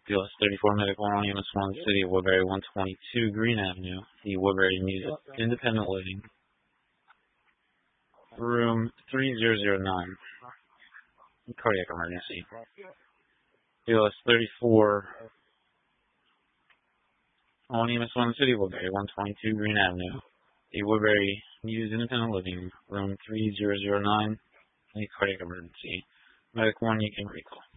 BLS 34 Medical on EMS 1 City of Woodbury 122 Green Avenue, the Woodbury Music Independent Living, room 3009, cardiac emergency. BLS 34 on EMS 1 City of Woodbury 122 Green Avenue, the Woodbury Music Independent Living, room 3009, a cardiac emergency. Medic 1, you can recall.